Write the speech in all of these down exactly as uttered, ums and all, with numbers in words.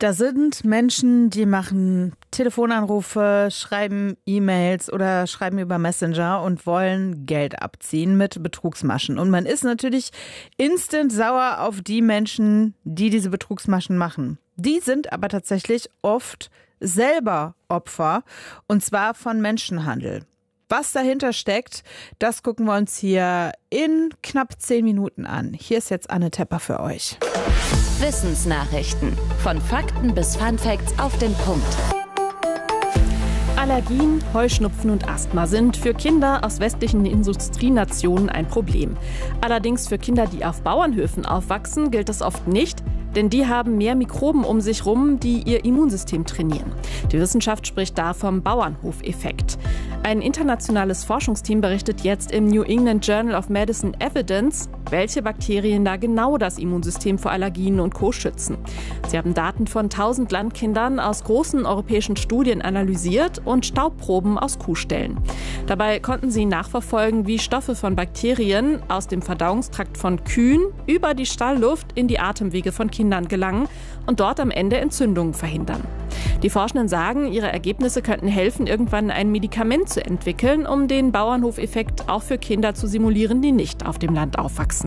Da sind Menschen, die machen Telefonanrufe, schreiben E-Mails oder schreiben über Messenger und wollen Geld abziehen mit Betrugsmaschen. Und man ist natürlich instant sauer auf die Menschen, die diese Betrugsmaschen machen. Die sind aber tatsächlich oft selber Opfer, und zwar von Menschenhandel. Was dahinter steckt, das gucken wir uns hier in knapp zehn Minuten an. Hier ist jetzt Anne Tepper für euch. Wissensnachrichten. Von Fakten bis Funfacts auf den Punkt. Allergien, Heuschnupfen und Asthma sind für Kinder aus westlichen Industrienationen ein Problem. Allerdings für Kinder, die auf Bauernhöfen aufwachsen, gilt das oft nicht, denn die haben mehr Mikroben um sich rum, die ihr Immunsystem trainieren. Die Wissenschaft spricht da vom Bauernhofeffekt. Ein internationales Forschungsteam berichtet jetzt im New England Journal of Medicine Evidence, welche Bakterien da genau das Immunsystem vor Allergien und Co. schützen. Sie haben Daten von tausend Landkindern aus großen europäischen Studien analysiert und Staubproben aus Kuhställen. Dabei konnten sie nachverfolgen, wie Stoffe von Bakterien aus dem Verdauungstrakt von Kühen über die Stallluft in die Atemwege von Kindern gelangen und dort am Ende Entzündungen verhindern. Die Forschenden sagen, ihre Ergebnisse könnten helfen, irgendwann ein Medikament zu entwickeln, um den Bauernhofeffekt auch für Kinder zu simulieren, die nicht auf dem Land aufwachsen.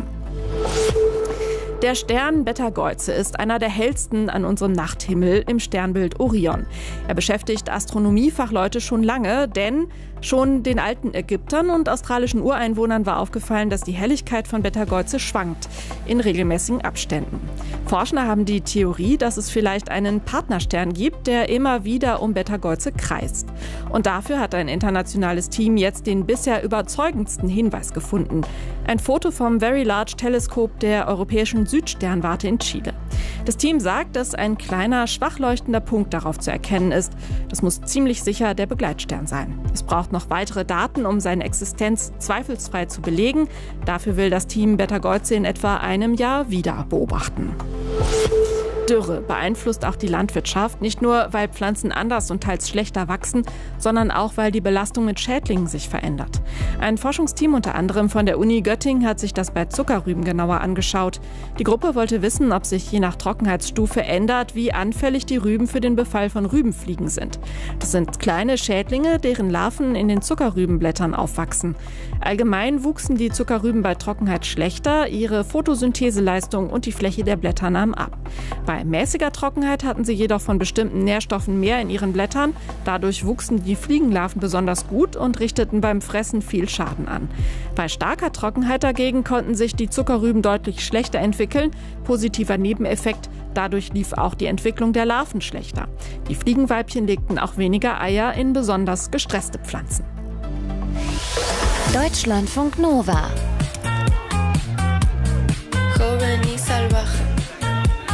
Der Stern Betelgeuse ist einer der hellsten an unserem Nachthimmel im Sternbild Orion. Er beschäftigt Astronomiefachleute schon lange, denn schon den alten Ägyptern und australischen Ureinwohnern war aufgefallen, dass die Helligkeit von Betelgeuse schwankt in regelmäßigen Abständen. Forscher haben die Theorie, dass es vielleicht einen Partnerstern gibt, der immer wieder um Betelgeuse kreist. Und dafür hat ein internationales Team jetzt den bisher überzeugendsten Hinweis gefunden. Ein Foto vom Very Large Telescope der Europäischen Südsternwarte in Chile. Das Team sagt, dass ein kleiner, schwach leuchtender Punkt darauf zu erkennen ist. Das muss ziemlich sicher der Begleitstern sein. Es braucht noch weitere Daten, um seine Existenz zweifelsfrei zu belegen. Dafür will das Team Betelgeuse in etwa einem Jahr wieder beobachten. Dürre beeinflusst auch die Landwirtschaft, nicht nur, weil Pflanzen anders und teils schlechter wachsen, sondern auch, weil die Belastung mit Schädlingen sich verändert. Ein Forschungsteam unter anderem von der Uni Göttingen hat sich das bei Zuckerrüben genauer angeschaut. Die Gruppe wollte wissen, ob sich je nach Trockenheitsstufe ändert, wie anfällig die Rüben für den Befall von Rübenfliegen sind. Das sind kleine Schädlinge, deren Larven in den Zuckerrübenblättern aufwachsen. Allgemein wuchsen die Zuckerrüben bei Trockenheit schlechter, ihre Photosyntheseleistung und die Fläche der Blätter nahmen ab. Bei mäßiger Trockenheit hatten sie jedoch von bestimmten Nährstoffen mehr in ihren Blättern. Dadurch wuchsen die Fliegenlarven besonders gut und richteten beim Fressen viel Schaden an. Bei starker Trockenheit dagegen konnten sich die Zuckerrüben deutlich schlechter entwickeln. Positiver Nebeneffekt, dadurch lief auch die Entwicklung der Larven schlechter. Die Fliegenweibchen legten auch weniger Eier in besonders gestresste Pflanzen. Deutschlandfunk Nova